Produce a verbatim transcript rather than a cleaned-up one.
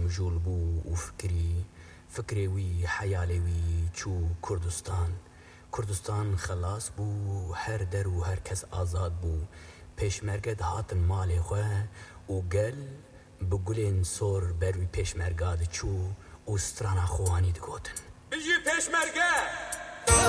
مجول بو وفكري فكري وي حيالي وي چو كردستان كردستان خلاص بو هر در و هر کس آزاد بو پیشمرگه هاتن مالی خواه و گل بگلین سور بروی پیشمرگه چو و سترانا خوانی دگوتن بجي پیشمرگه